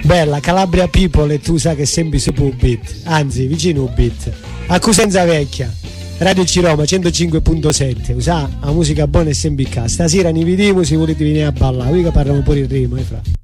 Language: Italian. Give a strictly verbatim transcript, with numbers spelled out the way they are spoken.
Bella, Calabria People, e tu sai che sempre su un beat, anzi vicino un beat. A Cosenza Vecchia, Radio Ciroma centocinque virgola sette, usa la musica buona e sempre qua. Stasera ne vediamo se volete venire a ballare, qui che parliamo pure il rimo, eh fra.